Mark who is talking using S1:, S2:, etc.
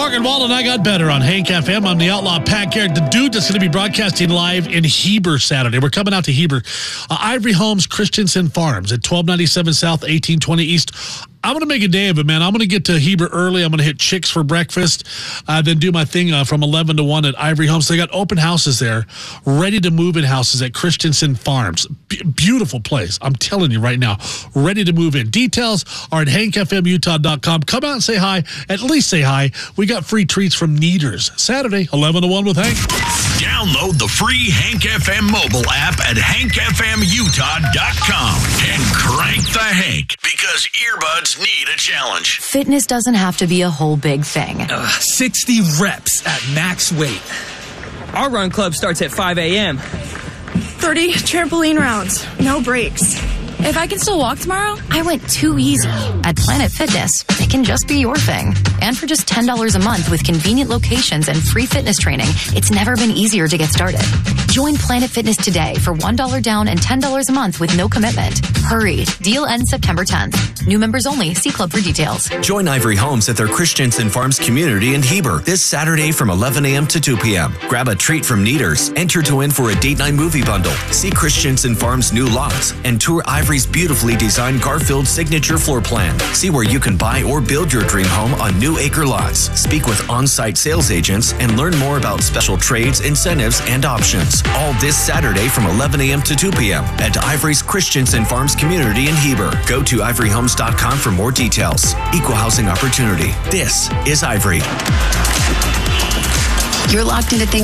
S1: Morgan Wallen, I got better on Hank FM. I'm the Outlaw Pat Garrett, the dude that's going to be broadcasting live in Heber Saturday. We're coming out to Heber. Ivory Homes Christensen Farms at 1297 South, 1820 East. I'm going to make a day of it, man. I'm going to get to Heber early. I'm going to hit Chicks for breakfast, then do my thing from 11 to 1 at Ivory Homes. They got open houses there, ready to move in houses at Christensen Farms. Beautiful place. I'm telling you right now, ready to move in. Details are at hankfmutah.com. Come out and say hi. At least say hi. We got free treats from Neaters. Saturday, 11 to 1 with Hank.
S2: Download the free Hank FM mobile app at hankfmutah.com and crank the Hank, because earbuds need a challenge.
S3: Fitness doesn't have to be a whole big thing.
S4: 60 reps at max weight. Our run club starts at 5 a.m.
S5: 30 trampoline rounds, no breaks.
S3: If I can still walk tomorrow, I went too easy. At Planet Fitness, it can just be your thing. And for just $10 a month with convenient locations and free fitness training, it's never been easier to get started. Join Planet Fitness today for $1 down and $10 a month with no commitment. Hurry. Deal ends September 10th. New members only. See club for details.
S6: Join Ivory Homes at their Christensen Farms community in Heber this Saturday from 11 a.m. to 2 p.m. Grab a treat from Neaters. Enter to win for a date night movie bundle. See Christensen Farms' new lots and tour Ivory's beautifully designed Garfield signature floor plan. See where you can buy or build your dream home on new acre lots. Speak with on-site sales agents and learn more about special trades, incentives, and options. All this Saturday from 11 a.m. to 2 p.m. at Ivory's Christensen Farms community in Heber. Go to ivoryhomes.com for more details. Equal housing opportunity. This is Ivory.
S7: You're locked into things